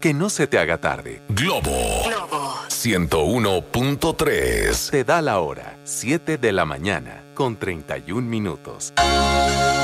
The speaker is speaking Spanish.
Que no se te haga tarde. Globo 101.3. Te da la hora, 7 de la mañana, con 31 minutos.